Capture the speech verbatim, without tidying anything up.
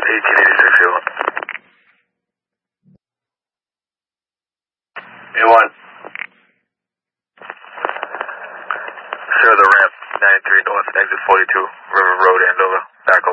eighteen eighty-six, A one. A one. Share the ramp, ninety-three North, exit forty-two, River Road, Andover. Back